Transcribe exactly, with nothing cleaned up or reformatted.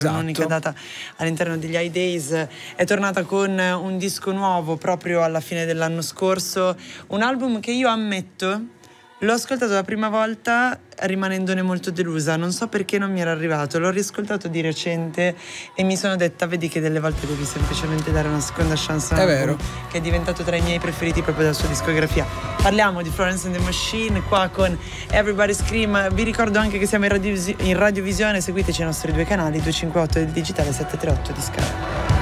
Esatto. Un'unica data all'interno degli High Days. È tornata con un disco nuovo proprio alla fine dell'anno scorso, un album che io ammetto l'ho ascoltato la prima volta rimanendone molto delusa, non so perché non mi era arrivato, l'ho riscoltato di recente e mi sono detta: vedi che delle volte devi semplicemente dare una seconda chance a un È album vero. che è diventato tra i miei preferiti proprio della sua discografia. Parliamo di Florence and the Machine qua con Everybody Scream. Vi ricordo anche che siamo in, radio, in radiovisione, seguiteci ai nostri due canali, due cinque otto del digitale, sette tre otto di Sky.